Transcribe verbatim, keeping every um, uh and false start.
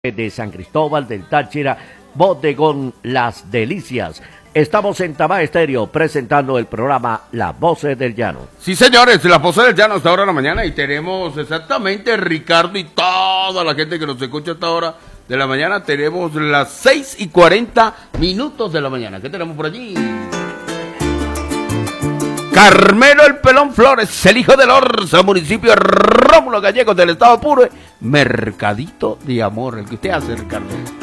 de San Cristóbal del Táchira, Bodegón Las Delicias. Estamos en Tamá Estéreo presentando el programa Las Voces del Llano. Sí, señores, Las Voces del Llano hasta ahora de la mañana y tenemos exactamente Ricardo y toda la gente que nos escucha a esta hora de la mañana. Tenemos las seis y cuarenta minutos de la mañana. ¿Qué tenemos por allí? Carmelo el Pelón Flores, el hijo del Orza, municipio Rómulo Gallegos del estado Apure, Mercadito de Amor, el que usted hace, Ricardo.